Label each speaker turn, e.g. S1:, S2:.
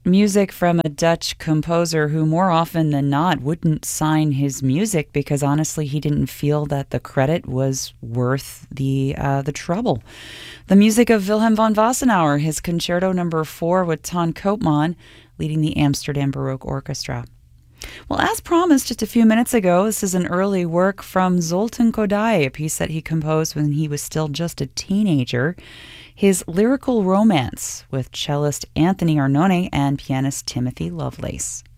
S1: Music from a Dutch composer who, more often than not, wouldn't sign his music because honestly he didn't feel that the credit was worth the trouble. The music of Wilhelm von Wassenaar, his Concerto Number 4 with Ton Koopman, leading the Amsterdam Baroque Orchestra. Well, as promised just a few minutes ago, this is an early work from Zoltan Kodály, a piece that he composed when he was still just a teenager. His lyrical romance with cellist Anthony Arnone and pianist Timothy Lovelace.